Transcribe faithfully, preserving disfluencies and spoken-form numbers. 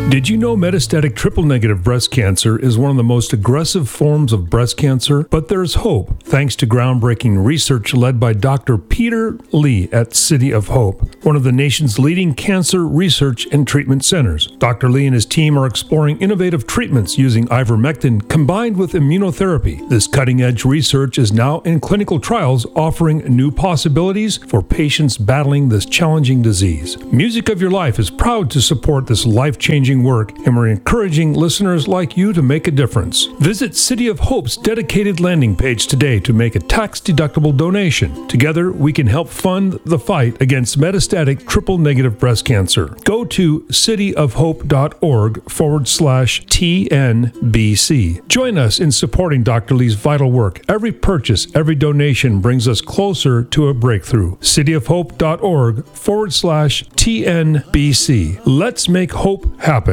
Did you know metastatic triple-negative breast cancer is one of the most aggressive forms of breast cancer? But there's hope, thanks to groundbreaking research led by Doctor Peter Lee at City of Hope, one of the nation's leading cancer research and treatment centers. Doctor Lee and his team are exploring innovative treatments using ivermectin combined with immunotherapy. This cutting-edge research is now in clinical trials, offering new possibilities for patients battling this challenging disease. Music of Your Life is proud to support this life-changing work, and we're encouraging listeners like you to make a difference. Visit City of Hope's dedicated landing page today to make a tax-deductible donation. Together, we can help fund the fight against metastatic triple-negative breast cancer. Go to cityofhope.org forward slash TNBC. Join us in supporting Doctor Lee's vital work. Every purchase, every donation brings us closer to a breakthrough. cityofhope.org forward slash TNBC. Let's make hope happen.